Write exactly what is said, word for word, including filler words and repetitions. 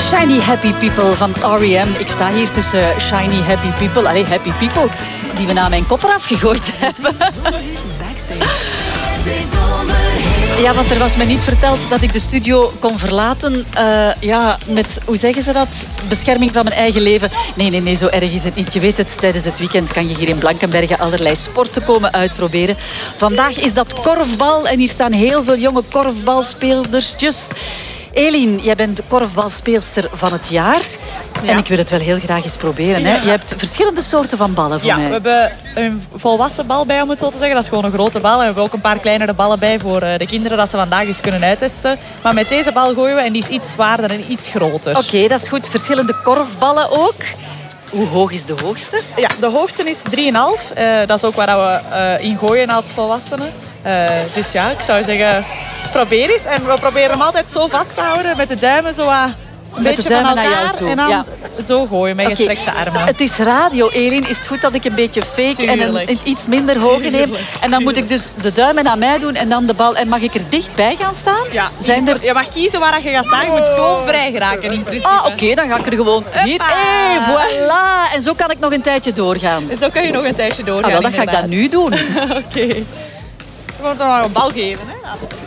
Shiny Happy People van R E M. Ik sta hier tussen Shiny Happy People, allee, Happy People, die we na mijn kop eraf gegooid hebben. Ja, want er was me niet verteld dat ik de studio kon verlaten. Uh, ja, met, hoe zeggen ze dat? Bescherming van mijn eigen leven. Nee, nee, nee, zo erg is het niet. Je weet het, tijdens het weekend kan je hier in Blankenberge allerlei sporten komen uitproberen. Vandaag is dat korfbal en hier staan heel veel jonge korfbalspeeldertjes. Eline, jij bent de korfbalspeelster van het jaar. Ja. En ik wil het wel heel graag eens proberen. Hè? Je hebt verschillende soorten van ballen voor ja, mij. Ja, we hebben een volwassen bal bij, om het zo te zeggen. Dat is gewoon een grote bal. En we hebben ook een paar kleinere ballen bij voor de kinderen, dat ze vandaag eens kunnen uittesten. Maar met deze bal gooien we en die is iets zwaarder en iets groter. Oké, okay, dat is goed. Verschillende korfballen ook. Hoe hoog is de hoogste? Ja, de hoogste is drie komma vijf. Uh, dat is ook waar we uh, in gooien als volwassenen. Uh, dus ja, ik zou zeggen, probeer eens. En we proberen hem altijd zo vast te houden met de duimen zo aan. Een met beetje de duimen van elkaar naar jou toe. En dan ja. zo gooien met okay. gestrekte armen. Het is radio, Eline. Is het goed dat ik een beetje fake Tuurlijk. en een, een iets minder hoge neem? En dan moet ik dus de duimen naar mij doen en dan de bal. En mag ik er dichtbij gaan staan? Ja, Zijn er... je mag kiezen waar je gaat staan. Je moet gewoon vrij geraken in principe. Ah, oké, okay, dan ga ik er gewoon hier. Hé, hey, voilà. En zo kan ik nog een tijdje doorgaan. En zo kan je nog een tijdje doorgaan. Ah, wel, dat inderdaad. ga ik dan nu doen. Oké. Okay. We moeten nog een bal geven, hè?